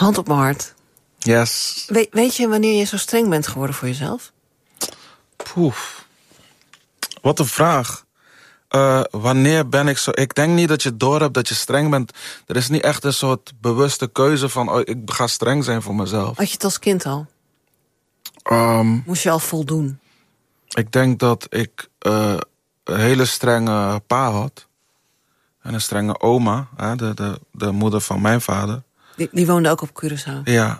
Hand op mijn hart. Yes. Weet je wanneer je zo streng bent geworden voor jezelf? Poef. Wat een vraag. Wanneer ben ik zo... Ik denk niet dat je doorhebt dat je streng bent. Er is niet echt een soort bewuste keuze van... ik ga streng zijn voor mezelf. Had je het als kind al? Moest je al voldoen? Ik denk dat ik een hele strenge pa had. En een strenge oma. De moeder van mijn vader. Die woonde ook op Curaçao? Ja.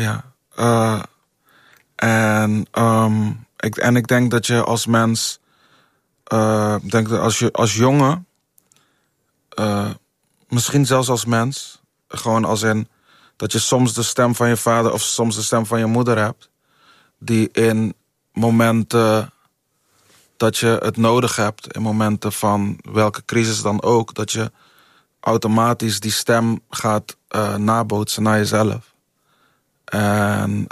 En ik denk dat je als mens... ik denk dat als jongen... misschien zelfs als mens... gewoon als in... dat je soms de stem van je vader... of soms de stem van je moeder hebt... die in momenten... dat je het nodig hebt... in momenten van welke crisis dan ook... dat je automatisch die stem gaat nabootsen naar jezelf. En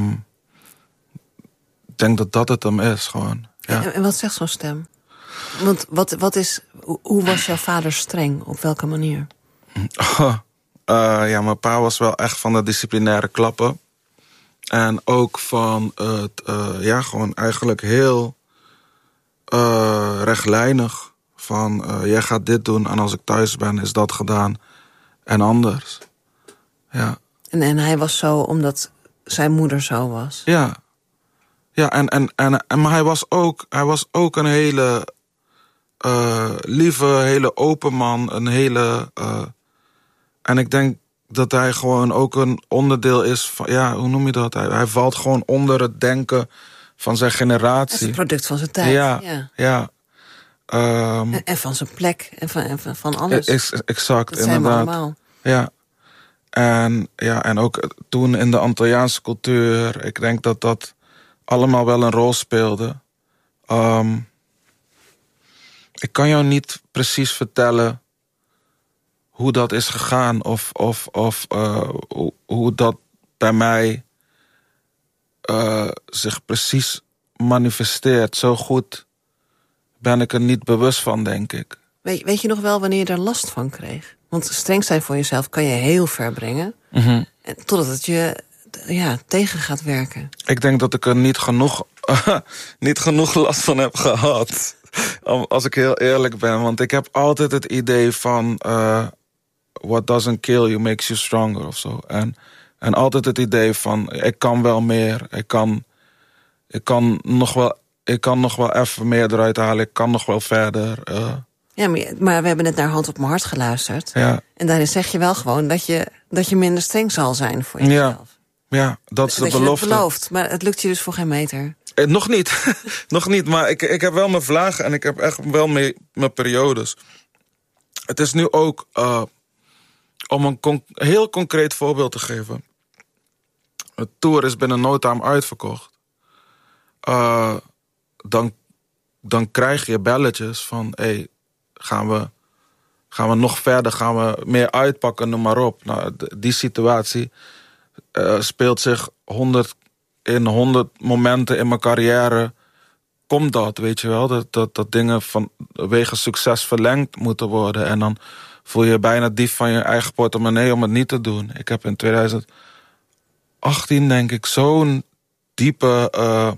ik denk dat dat het hem is, gewoon. Ja. En wat zegt zo'n stem? Want hoe was jouw vader streng? Op welke manier? Mijn pa was wel echt van de disciplinaire klappen. En ook van het, gewoon eigenlijk heel rechtlijnig. Van, jij gaat dit doen en als ik thuis ben is dat gedaan. En anders. Ja. En hij was zo omdat zijn moeder zo was? Ja. Ja, maar hij was ook een hele lieve, hele open man. Een hele... en ik denk dat hij gewoon ook een onderdeel is van... Ja, hoe noem je dat? Hij valt gewoon onder het denken van zijn generatie. Het is een product van zijn tijd. Ja. En van zijn plek en van alles. Exact, dat zijn inderdaad. we allemaal. Ja. En ook toen in de Antilliaanse cultuur... ik denk dat dat allemaal wel een rol speelde. Ik kan jou niet precies vertellen... hoe dat is gegaan of hoe dat bij mij zich precies manifesteert. Zo goed ben ik er niet bewust van, denk ik. Weet je nog wel wanneer je er last van kreeg? Want streng zijn voor jezelf kan je heel ver brengen. Mm-hmm. Totdat het je tegen gaat werken. Ik denk dat ik er niet genoeg last van heb gehad. Als ik heel eerlijk ben. Want ik heb altijd het idee van... what doesn't kill you makes you stronger of zo. En altijd het idee van... ik kan wel meer. Ik kan nog wel even meer eruit halen. Ik kan nog wel verder. Ja, maar we hebben net naar Hand op mijn hart geluisterd. Ja. En daarin zeg je wel gewoon dat je minder streng zal zijn voor jezelf. Ja, dat is de belofte. Dat je het belooft, maar het lukt je dus voor geen meter. Nog niet. Nog niet, maar ik heb wel mijn vlagen... en ik heb echt wel mijn periodes. Het is nu ook... om een heel concreet voorbeeld te geven. Het tour is binnen no time uitverkocht. Dan krijg je belletjes van... gaan we nog verder, gaan we meer uitpakken, noem maar op. Nou, die situatie speelt zich 100 momenten in mijn carrière... komt dat, weet je wel. Dat dingen vanwege succes verlengd moeten worden. En dan voel je bijna dief van je eigen portemonnee om het niet te doen. Ik heb in 2018, denk ik, zo'n diepe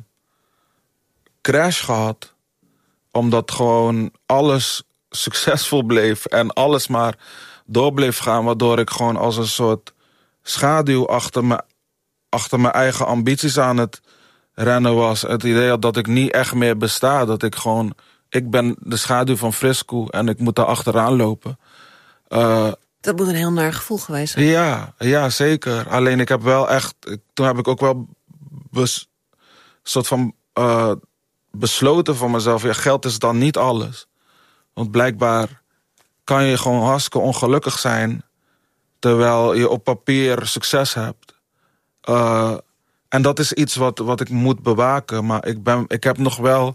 crash gehad. Omdat gewoon alles succesvol bleef en alles maar door bleef gaan. Waardoor ik gewoon als een soort schaduw achter mijn eigen ambities aan het rennen was. Het idee had dat ik niet echt meer besta. Dat ik gewoon... Ik ben de schaduw van Frisco en ik moet daar achteraan lopen. Dat moet een heel naar gevoel geweest zijn. Ja, zeker. Alleen ik heb wel echt... Toen heb ik ook wel soort van besloten voor mezelf... Ja, geld is dan niet alles. Want blijkbaar kan je gewoon hartstikke ongelukkig zijn... terwijl je op papier succes hebt. En dat is iets wat ik moet bewaken. Maar ik heb nog wel...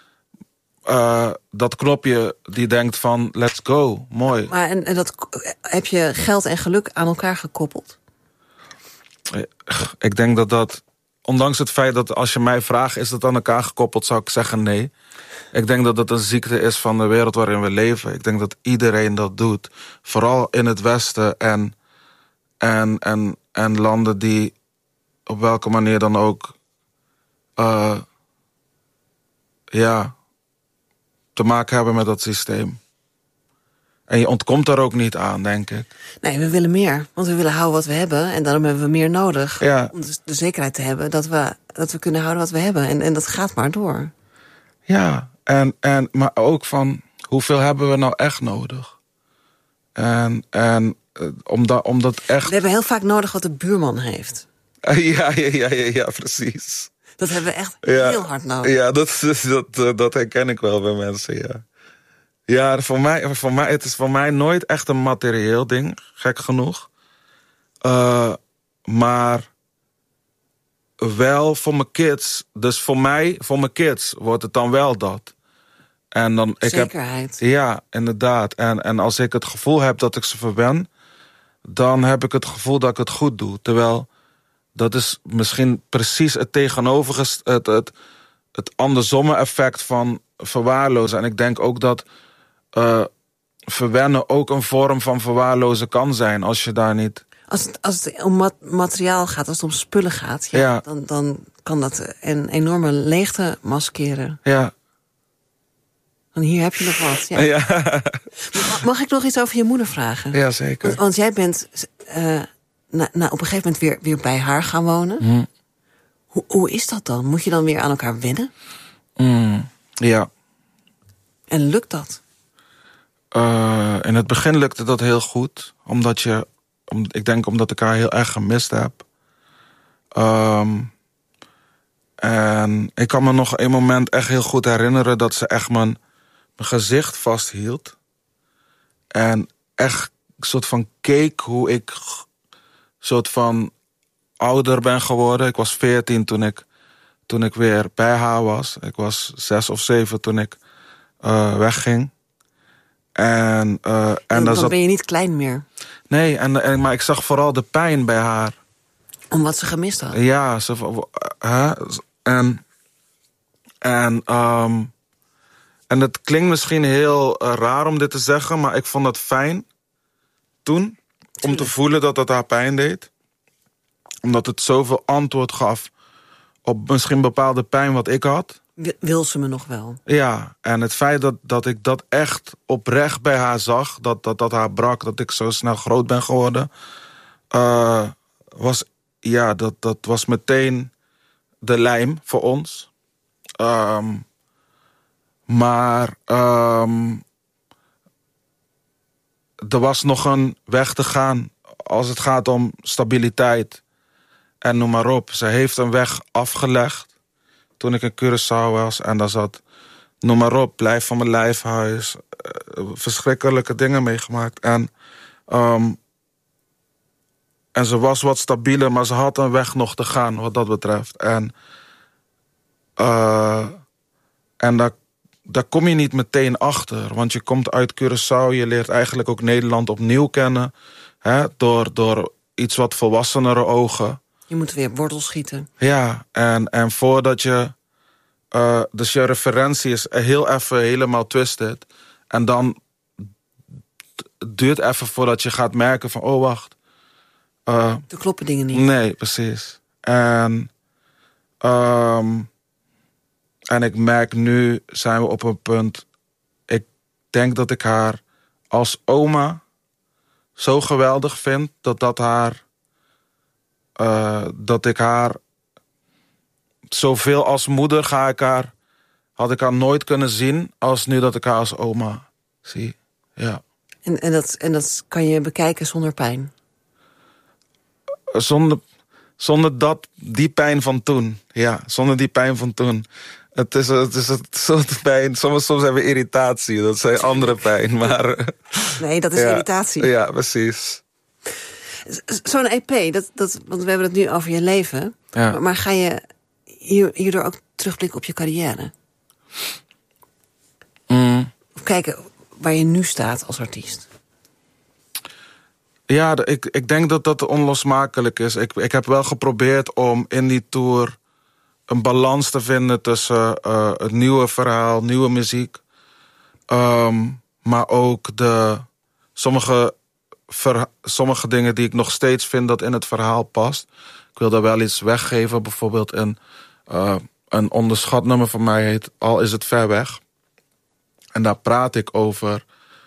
dat knopje die denkt van let's go, mooi. Maar en heb je geld en geluk aan elkaar gekoppeld? Ik denk dat ondanks het feit dat als je mij vraagt... is dat aan elkaar gekoppeld, zou ik zeggen nee. Ik denk dat het een ziekte is van de wereld waarin we leven. Ik denk dat iedereen dat doet. Vooral in het Westen. En en landen die op welke manier dan ook te maken hebben met dat systeem. En je ontkomt daar ook niet aan, denk ik. Nee, we willen meer. Want we willen houden wat we hebben. En daarom hebben we meer nodig. Ja. Om de zekerheid te hebben dat we kunnen houden wat we hebben. En dat gaat maar door. Ja, maar ook van hoeveel hebben we nou echt nodig? En omdat echt... We hebben heel vaak nodig wat de buurman heeft. Ja, precies. Dat hebben we echt heel hard nodig. Ja, dat herken ik wel bij mensen, ja. Ja, het is voor mij nooit echt een materieel ding, gek genoeg. Maar wel voor mijn kids. Dus voor mijn kids wordt het dan wel dat. En dan, Zekerheid. Ja, inderdaad. En als ik het gevoel heb dat ik ze verwen, dan heb ik het gevoel dat ik het goed doe. Terwijl, dat is misschien precies het tegenovergestelde, het andersomme effect van verwaarlozen. En ik denk ook dat verwennen ook een vorm van verwaarlozen kan zijn, als je daar niet... Als het om materiaal gaat, als het om spullen gaat, dan kan dat een enorme leegte maskeren. Ja. En hier heb je nog wat. Ja. Ja. Mag ik nog iets over je moeder vragen? Ja, zeker. Want jij bent op een gegeven moment weer bij haar gaan wonen. Hoe is dat dan? Moet je dan weer aan elkaar wennen? Ja. En lukt dat? In het begin lukte dat heel goed. Ik denk omdat ik haar heel erg gemist heb. En ik kan me nog een moment echt heel goed herinneren dat ze echt mijn gezicht vasthield. En echt een soort van keek hoe ik soort van ouder ben geworden. Ik was 14 toen ik weer bij haar was. Ik was 6 of 7 toen ik wegging. En dan ben je niet klein meer. Nee, maar ik zag vooral de pijn bij haar. Om wat ze gemist had. Ja, en het klinkt misschien heel raar om dit te zeggen, maar ik vond het fijn toen om te voelen dat het haar pijn deed. Omdat het zoveel antwoord gaf op misschien bepaalde pijn wat ik had. Wil ze me nog wel? Ja, en het feit dat ik dat echt oprecht bij haar zag, dat haar brak, dat ik zo snel groot ben geworden, dat was meteen de lijm voor ons. Maar er was nog een weg te gaan als het gaat om stabiliteit en noem maar op. Ze heeft een weg afgelegd toen ik in Curaçao was. En daar zat, noem maar op, blijf van mijn lijfhuis. Verschrikkelijke dingen meegemaakt. En ze was wat stabieler, maar ze had een weg nog te gaan wat dat betreft. En daar kom je niet meteen achter. Want je komt uit Curaçao, je leert eigenlijk ook Nederland opnieuw kennen. Hè, door iets wat volwassenere ogen. Je moet weer wortels schieten. Ja, en voordat je... dus je referentie is heel even helemaal twisted. En dan duurt even voordat je gaat merken van... oh, wacht. Er kloppen dingen niet. Nee, precies. En ik merk nu, zijn we op een punt... Ik denk dat ik haar als oma zo geweldig vind... dat ik haar... Zoveel als moeder had ik haar nooit kunnen zien... als nu dat ik haar als oma zie. Ja. En dat kan je bekijken zonder pijn? Zonder die pijn van toen. Ja, zonder die pijn van toen. Het is het soort pijn. Soms hebben we irritatie. Dat zijn andere pijn. Maar, nee, dat is irritatie. Ja, precies. Zo'n EP, want we hebben het nu over je leven. Ja. Maar ga je hierdoor ook terugblikken op je carrière? Of kijken waar je nu staat als artiest? Ja, ik denk dat dat onlosmakelijk is. Ik heb wel geprobeerd om in die tour een balans te vinden tussen het nieuwe verhaal, nieuwe muziek. Maar ook sommige sommige dingen die ik nog steeds vind dat in het verhaal past. Ik wil daar wel iets weggeven. Bijvoorbeeld een onderschat nummer van mij heet Al is het ver weg. En daar praat ik over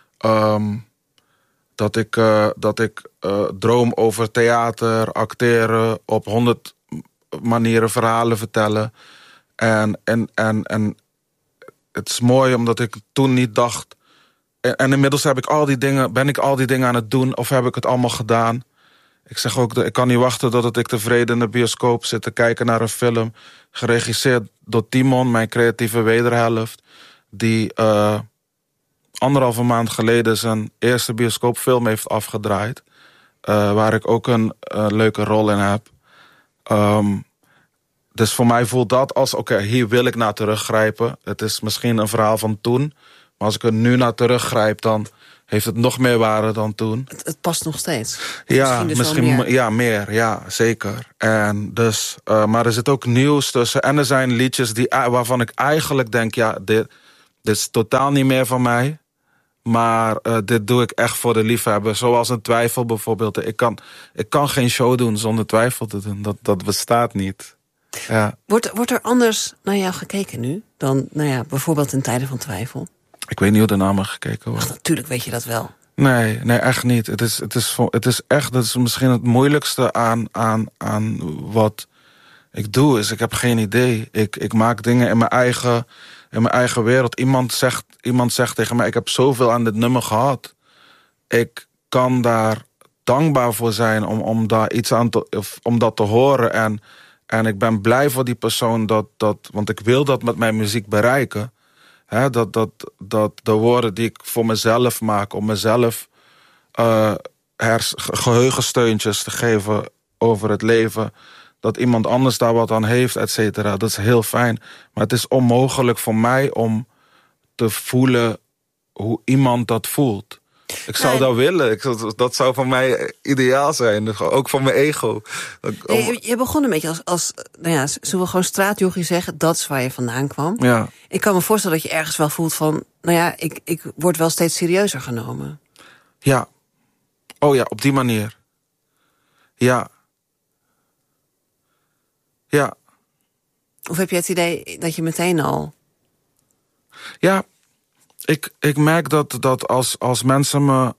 dat ik droom over theater, acteren, op 100 manieren verhalen vertellen. En het is mooi omdat ik toen niet dacht. En inmiddels ben ik al die dingen aan het doen, of heb ik het allemaal gedaan. Ik zeg ook, ik kan niet wachten tot ik tevreden in de bioscoop zit te kijken naar een film. Geregisseerd door Timon, mijn creatieve wederhelft. Die 1,5 maand geleden zijn eerste bioscoopfilm heeft afgedraaid. Waar ik ook een leuke rol in heb. Dus voor mij voelt dat als, oké, hier wil ik naar teruggrijpen. Het is misschien een verhaal van toen. Maar als ik er nu naar teruggrijp, dan heeft het nog meer waarde dan toen. Het past nog steeds. Ja, misschien meer. Ja, meer. Ja, zeker. En dus, maar er zit ook nieuws tussen. En er zijn liedjes waarvan ik eigenlijk denk, ja, dit is totaal niet meer van mij. Maar dit doe ik echt voor de liefhebber. Zoals een twijfel bijvoorbeeld. Ik kan geen show doen zonder twijfel te doen. Dat bestaat niet. Ja. Wordt er anders naar jou gekeken nu dan bijvoorbeeld in tijden van twijfel? Ik weet niet hoe er naar me gekeken wordt. Ach, natuurlijk weet je dat wel. Nee, echt niet. Het is echt, dat is misschien het moeilijkste aan wat ik doe. Is ik heb geen idee. Ik maak dingen in mijn eigen wereld. Iemand zegt tegen mij, ik heb zoveel aan dit nummer gehad. Ik kan daar dankbaar voor zijn om daar iets om dat te horen. En ik ben blij voor die persoon want ik wil dat met mijn muziek bereiken. He, dat de woorden die ik voor mezelf maak, om mezelf geheugensteuntjes te geven over het leven, dat iemand anders daar wat aan heeft, et cetera. Dat is heel fijn. Maar het is onmogelijk voor mij om te voelen hoe iemand dat voelt. Ik zou dat willen. Dat zou voor mij ideaal zijn. Ook voor mijn ego. Je begon een beetje als zullen we gewoon straatjochie zeggen? Dat is waar je vandaan kwam. Ja. Ik kan me voorstellen dat je ergens wel voelt van, ik word wel steeds serieuzer genomen. Ja. Oh ja, op die manier. Ja. Ja. Of heb je het idee dat je meteen al... Ja, ik merk dat als mensen me...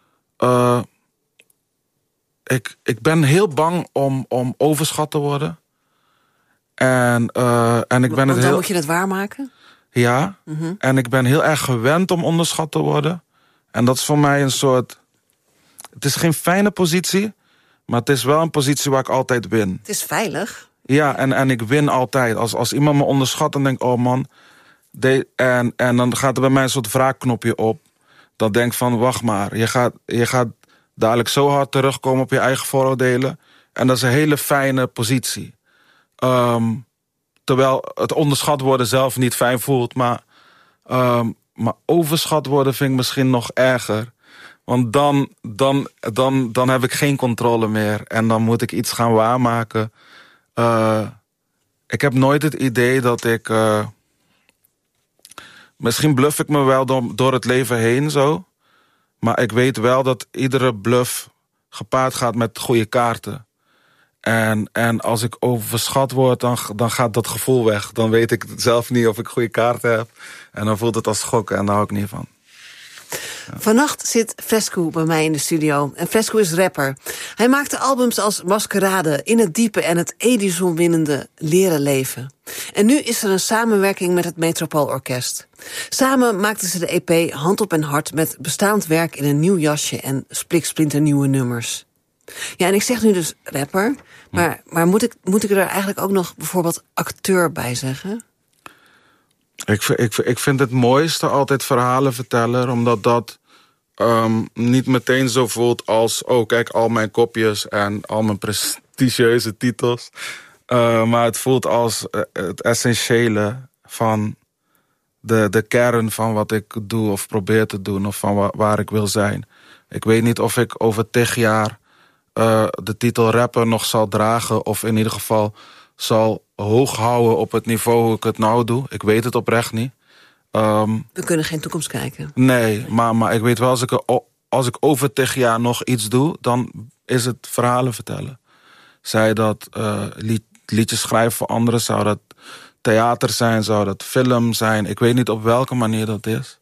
Ik ben heel bang om overschat te worden. En ik ben Want dan moet je het waarmaken? Ja, en ik ben heel erg gewend om onderschat te worden. En dat is voor mij een soort... Het is geen fijne positie, maar het is wel een positie waar ik altijd win. Het is veilig. Ja, en ik win altijd. Als iemand me onderschat, dan denk ik, oh man... En dan gaat er bij mij een soort wraakknopje op. Dan denk ik van, wacht maar. Je gaat dadelijk zo hard terugkomen op je eigen vooroordelen. En dat is een hele fijne positie. Terwijl het onderschat worden zelf niet fijn voelt. Maar overschat worden vind ik misschien nog erger. Want dan heb ik geen controle meer. En dan moet ik iets gaan waarmaken. Ik heb nooit het idee dat ik... Misschien bluff ik me wel door het leven heen zo. Maar ik weet wel dat iedere bluff gepaard gaat met goede kaarten. En als ik overschat word, dan gaat dat gevoel weg. Dan weet ik zelf niet of ik goede kaarten heb. En dan voelt het als gokken en daar hou ik niet van. Ja. Vannacht zit Fescu bij mij in de studio. En Fescu is rapper. Hij maakte albums als Maskerade, In het Diepe en het Edison-winnende Leren Leven. En nu is er een samenwerking met het Metropoolorkest. Samen maakten ze de EP Hand op en Hart met bestaand werk in een nieuw jasje en spliksplinternieuwe nummers. Ja, en ik zeg nu dus rapper, maar moet ik er eigenlijk ook nog bijvoorbeeld acteur bij zeggen? Ik vind het mooiste altijd verhalenverteller, omdat dat niet meteen zo voelt als... oh, kijk, al mijn kopjes en al mijn prestigieuze titels. Maar het voelt als het essentiële van de kern van wat ik doe of probeer te doen... of van waar ik wil zijn. Ik weet niet of ik over 10 jaar de titel rapper nog zal dragen... of in ieder geval zal hoog houden op het niveau hoe ik het nou doe. Ik weet het oprecht niet. We kunnen geen toekomst kijken. Nee, maar ik weet wel, als ik als ik over 10 jaar nog iets doe, dan is het verhalen vertellen. Zij dat liedjes schrijven voor anderen, zou dat theater zijn, zou dat film zijn. Ik weet niet op welke manier dat is.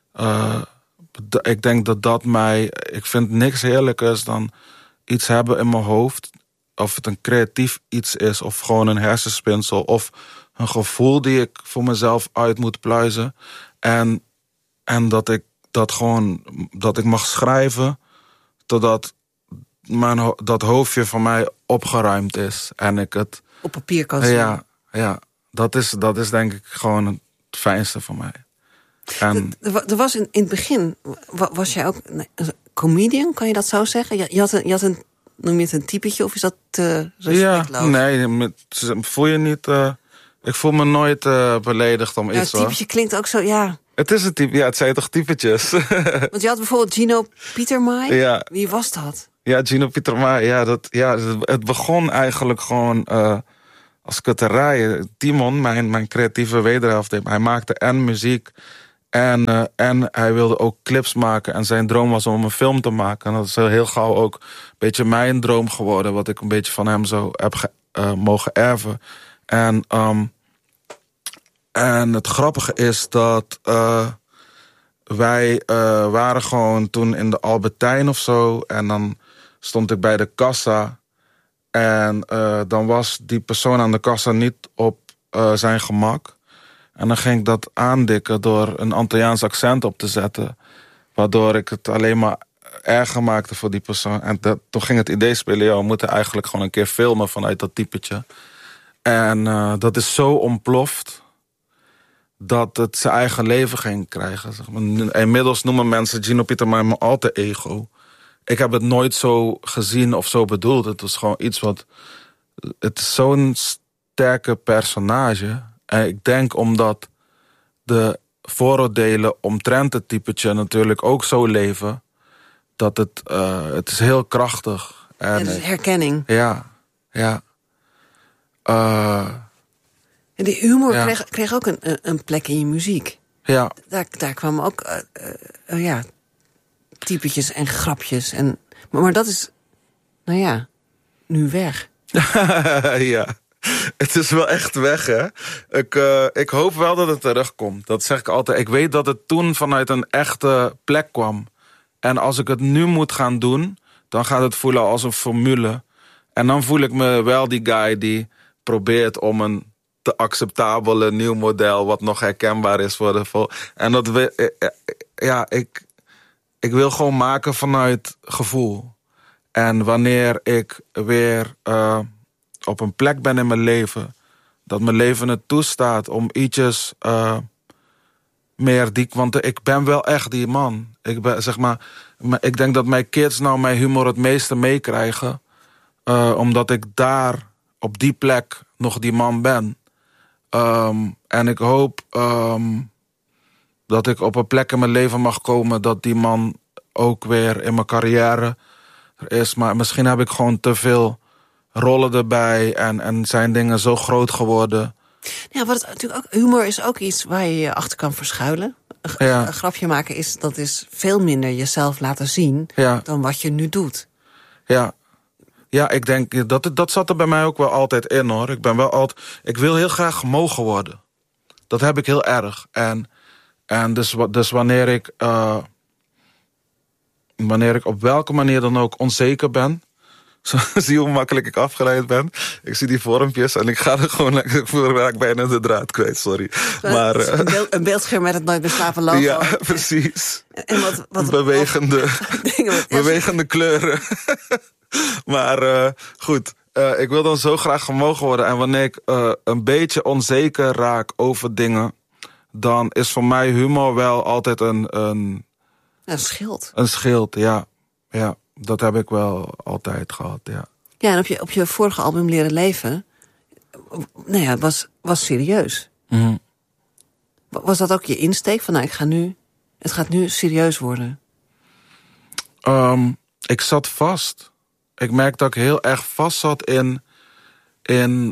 Ik denk dat mij... Ik vind niks heerlijkers dan iets hebben in mijn hoofd. Of het een creatief iets is, of gewoon een hersenspinsel, of een gevoel die ik voor mezelf uit moet pluizen. En dat ik mag schrijven totdat dat hoofdje van mij opgeruimd is. En ik het op papier kan zien. Ja. Dat is denk ik gewoon het fijnste voor mij. En er was in het begin, was jij ook een comedian, kan je dat zo zeggen? Je had een, noem je het een typetje, of is dat respectloos? Ja, nee, voel je niet... ik voel me nooit beledigd om iets, hoor. Het typetje klinkt ook zo, ja. Het is een type, ja, het zijn toch typetjes? Want je had bijvoorbeeld Gino Pietermaai. Ja. Wie was dat? Ja, Gino Pietermaai, het begon eigenlijk gewoon als kutterij. Timon, mijn creatieve wederhelft, hij maakte en muziek en hij wilde ook clips maken. En zijn droom was om een film te maken. En dat is heel gauw ook een beetje mijn droom geworden, wat ik een beetje van hem zo heb mogen erven. En het grappige is dat wij waren gewoon toen in de Albertijn of zo. En dan stond ik bij de kassa. En dan was die persoon aan de kassa niet op zijn gemak. En dan ging ik dat aandikken door een Antilliaans accent op te zetten. Waardoor ik het alleen maar erger maakte voor die persoon. En toen ging het idee spelen, we moeten eigenlijk gewoon een keer filmen vanuit dat typetje. En dat is zo ontploft dat het zijn eigen leven ging krijgen. Zeg maar. Inmiddels noemen mensen Gino Pietermaai mijn alter ego. Ik heb het nooit zo gezien of zo bedoeld. Het was gewoon iets wat... Het is zo'n sterke personage. En ik denk omdat de vooroordelen omtrent het typetje natuurlijk ook zo leven, dat het is heel krachtig. En het is herkenning. Ja. En die humor kreeg ook een plek in je muziek. Ja. Daar kwamen ook typetjes en grapjes. Maar dat is, nu weg. Ja, het is wel echt weg, hè. Ik hoop wel dat het terugkomt. Dat zeg ik altijd. Ik weet dat het toen vanuit een echte plek kwam. En als ik het nu moet gaan doen, dan gaat het voelen als een formule. En dan voel ik me wel die guy die probeert om een te acceptabele nieuw model wat nog herkenbaar is voor de en dat ik wil gewoon maken vanuit gevoel. En wanneer ik weer op een plek ben in mijn leven, dat mijn leven het toestaat om ietsjes meer die, want ik ben wel echt die man. Ik denk dat mijn kids nou mijn humor het meeste meekrijgen, omdat ik daar op die plek nog die man ben. En ik hoop dat ik op een plek in mijn leven mag komen dat die man ook weer in mijn carrière is. Maar misschien heb ik gewoon te veel rollen erbij en zijn dingen zo groot geworden. Ja, wat het natuurlijk ook, humor is ook iets waar je je achter kan verschuilen. Een grapje maken dat is veel minder jezelf laten zien dan wat je nu doet. Ja, ik denk dat zat er bij mij ook wel altijd in, hoor. Ik wil heel graag gemogen worden. Dat heb ik heel erg. En dus wanneer ik op welke manier dan ook onzeker ben, zie je hoe makkelijk ik afgeleid ben. Ik zie die vormpjes en ik ga er gewoon... Ik raak bijna de draad kwijt, sorry. Maar, een beeldscherm met het Nooit meer slapen logo. Ja, precies. En wat bewegende kleuren. Maar goed, ik wil dan zo graag gemogen worden. En wanneer ik een beetje onzeker raak over dingen, dan is voor mij humor wel altijd een schild. Een schild, ja. Dat heb ik wel altijd gehad, ja. Ja, en op je vorige album Leren Leven, was serieus. Mm-hmm. Was dat ook je insteek van, het gaat nu serieus worden? Ik zat vast. Ik merk dat ik heel erg vast zat in een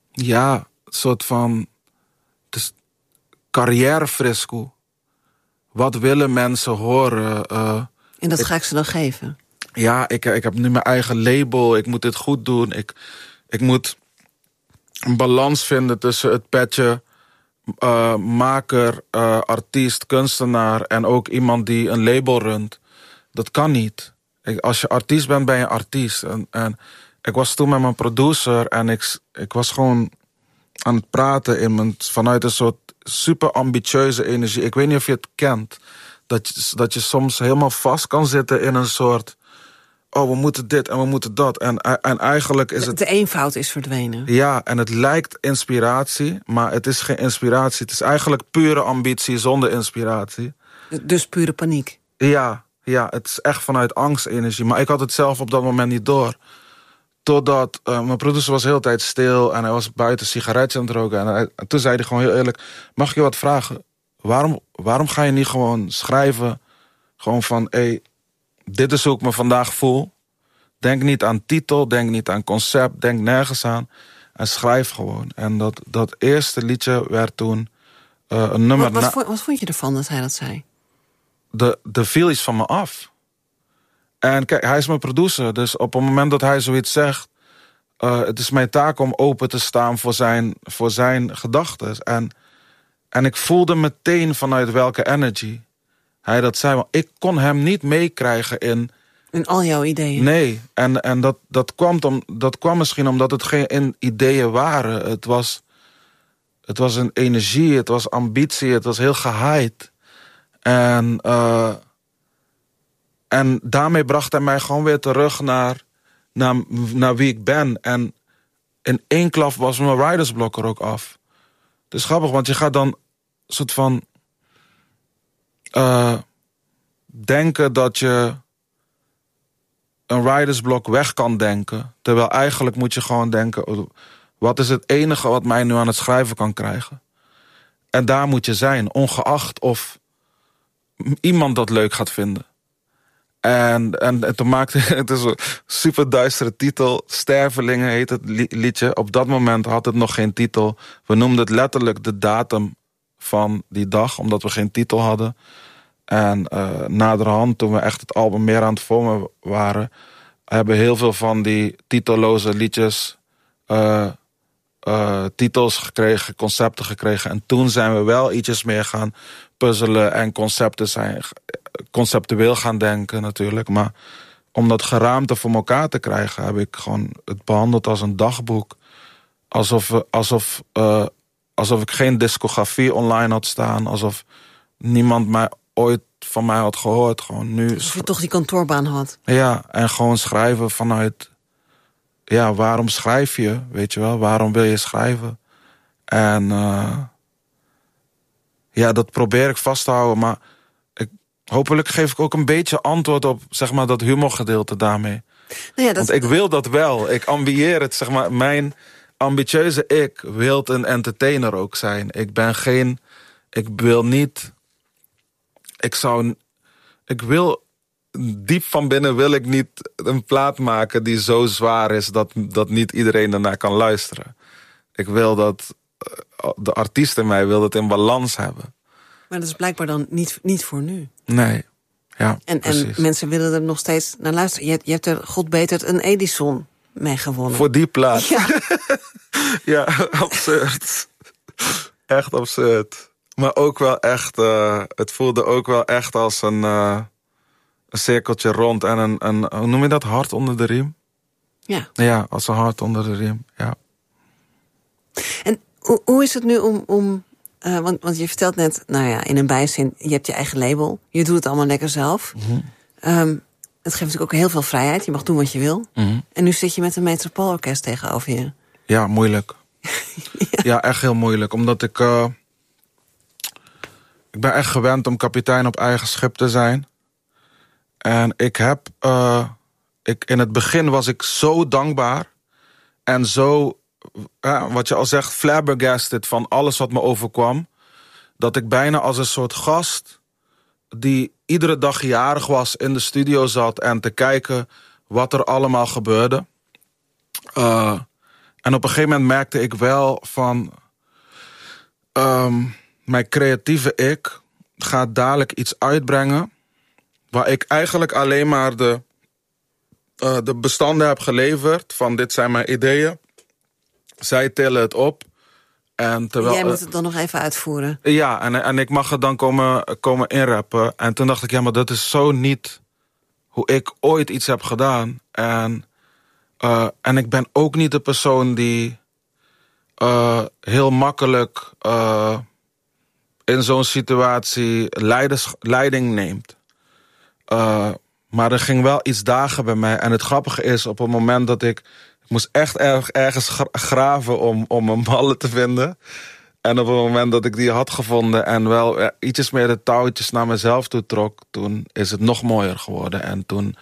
soort van carrièrefrisco. Wat willen mensen horen? En dat ga ik ze dan geven? Ja, ik heb nu mijn eigen label. Ik moet dit goed doen. Ik moet een balans vinden tussen het petje maker, artiest, kunstenaar en ook iemand die een label runt. Dat kan niet. Als je artiest bent, ben je artiest. En ik was toen met mijn producer en ik was gewoon aan het praten vanuit een soort super ambitieuze energie. Ik weet niet of je het kent. Dat je soms helemaal vast kan zitten in een soort... oh, we moeten dit en we moeten dat. En eigenlijk is het... De eenvoud is verdwenen. Ja, en het lijkt inspiratie, maar het is geen inspiratie. Het is eigenlijk pure ambitie zonder inspiratie. Dus pure paniek. Ja, het is echt vanuit angstenergie. Maar ik had het zelf op dat moment niet door. Totdat mijn producer was de hele tijd stil en hij was buiten sigaretje aan het roken. En toen zei hij gewoon heel eerlijk... mag ik je wat vragen? Waarom ga je niet gewoon schrijven? Gewoon van, dit is hoe ik me vandaag voel. Denk niet aan titel, denk niet aan concept, denk nergens aan. En schrijf gewoon. En dat eerste liedje werd toen een nummer... Wat vond je ervan dat hij dat zei? Er viel iets van me af. En kijk, hij is mijn producer. Dus op het moment dat hij zoiets zegt... het is mijn taak om open te staan voor zijn gedachten. En ik voelde meteen vanuit welke energy hij dat zei. Want ik kon hem niet meekrijgen in al jouw ideeën? Nee, en dat kwam misschien omdat het geen ideeën waren. Het was een energie, het was ambitie, het was heel gehyped. En daarmee bracht hij mij gewoon weer terug naar wie ik ben. En in één klap was mijn ridersblok er ook af. Het is grappig, want je gaat dan soort van denken dat je een ridersblok weg kan denken. Terwijl eigenlijk moet je gewoon denken... wat is het enige wat mij nu aan het schrijven kan krijgen? En daar moet je zijn, ongeacht of iemand dat leuk gaat vinden. En toen maakte het is een super duistere titel. Stervelingen heet het liedje. Op dat moment had het nog geen titel. We noemden het letterlijk de datum van die dag, omdat we geen titel hadden. En naderhand, toen we echt het album meer aan het vormen waren, hebben heel veel van die titelloze liedjes titels gekregen, concepten gekregen. En toen zijn we wel ietsjes meer gaan puzzelen en conceptueel gaan denken natuurlijk. Maar om dat geraamte voor elkaar te krijgen, heb ik gewoon het behandeld als een dagboek. Alsof ik geen discografie online had staan. Alsof niemand mij ooit van mij had gehoord. Gewoon nu. Alsof je toch die kantoorbaan had. Ja, en gewoon schrijven vanuit... ja, waarom schrijf je? Weet je wel, waarom wil je schrijven? En dat probeer ik vast te houden. Maar hopelijk geef ik ook een beetje antwoord op, zeg maar, dat humorgedeelte daarmee. Nou ja, want ik wil dat wel. Ik ambieer het, zeg maar. Mijn ambitieuze ik wil een entertainer ook zijn. Diep van binnen wil ik niet een plaat maken die zo zwaar is dat niet iedereen ernaar kan luisteren. Ik wil dat de artiest in mij wil dat in balans hebben. Maar dat is blijkbaar dan niet voor nu. Nee, ja, en mensen willen er nog steeds naar luisteren. Je hebt er, God betert, een Edison mee gewonnen. Voor die plaat. Ja, ja, absurd. Echt absurd. Maar ook wel echt, het voelde ook wel echt als een cirkeltje rond en een hoe noem je dat, hart onder de riem? Ja. Ja, als een hart onder de riem, ja. En hoe is het nu om want je vertelt net, nou ja, in een bijzin, je hebt je eigen label. Je doet het allemaal lekker zelf. Mm-hmm. Het geeft natuurlijk ook heel veel vrijheid. Je mag doen wat je wil. Mm-hmm. En nu zit je met een Metropoolorkest tegenover je. Ja, moeilijk. Ja, echt heel moeilijk. Omdat ik ben echt gewend om kapitein op eigen schip te zijn. En in het begin was ik zo dankbaar. En zo, wat je al zegt, flabbergasted van alles wat me overkwam. Dat ik bijna als een soort gast die iedere dag jarig was in de studio zat en te kijken wat er allemaal gebeurde. En op een gegeven moment merkte ik wel van mijn creatieve ik, ga dadelijk iets uitbrengen waar ik eigenlijk alleen maar de bestanden heb geleverd van dit zijn mijn ideeën. Zij tillen het op. En terwijl, jij moet het dan nog even uitvoeren. Ja, en ik mag het dan komen inrappen. En toen dacht ik, ja, maar dat is zo niet hoe ik ooit iets heb gedaan. En ik ben ook niet de persoon die heel makkelijk in zo'n situatie leiding neemt. Maar er ging wel iets dagen bij mij. En het grappige is, op het moment dat ik moest echt ergens graven om mijn ballen te vinden. En op het moment dat ik die had gevonden en wel ietsjes meer de touwtjes naar mezelf toe trok, toen is het nog mooier geworden. En toen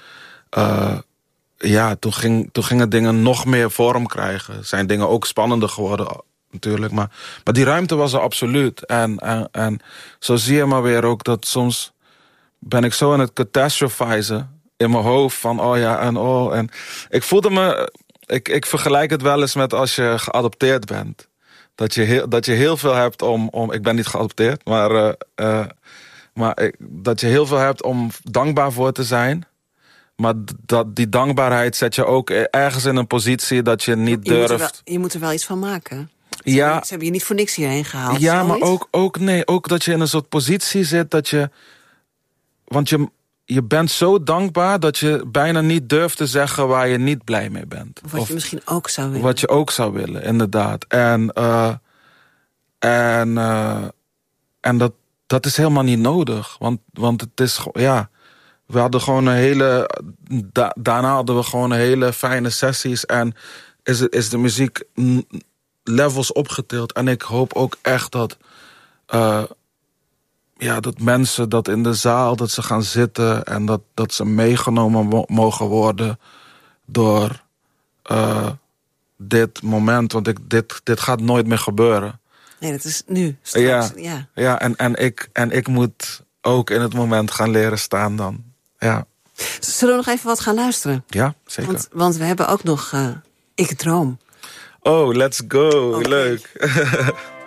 gingen dingen nog meer vorm krijgen. Zijn dingen ook spannender geworden natuurlijk. Maar die ruimte was er absoluut. En zo zie je maar weer ook dat soms ben ik zo aan het catastrophizen in mijn hoofd van en ik voelde me. Ik vergelijk het wel eens met als je geadopteerd bent. Dat je heel veel hebt om ik ben niet geadopteerd, maar dat je heel veel hebt om dankbaar voor te zijn. Maar die dankbaarheid zet je ook ergens in een positie dat je niet durft. Je moet er wel iets van maken. Ja. Ze hebben je niet voor niks hierheen gehaald. Ja, maar ook dat je in een soort positie zit dat je. Want je bent zo dankbaar dat je bijna niet durft te zeggen waar je niet blij mee bent. Of wat je misschien ook zou willen. Wat je ook zou willen, inderdaad. En dat is helemaal niet nodig. Want het is, we hadden gewoon daarna hadden we gewoon hele fijne sessies. En is de muziek levels opgetild. En ik hoop ook echt dat dat mensen dat in de zaal, dat ze gaan zitten en dat ze meegenomen mogen worden door dit moment. Want dit gaat nooit meer gebeuren. Nee, dat is nu. Straks, ja en ik moet ook in het moment gaan leren staan dan. Ja. Zullen we nog even wat gaan luisteren? Ja, zeker. Want we hebben ook nog Ik Droom. Oh, let's go. Okay. Leuk.